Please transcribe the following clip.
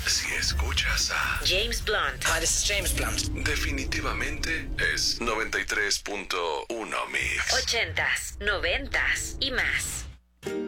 Si escuchas a James Blunt. Hi, this is James Blunt. definitivamente es 93.1 Mix. 80s, 90s y más.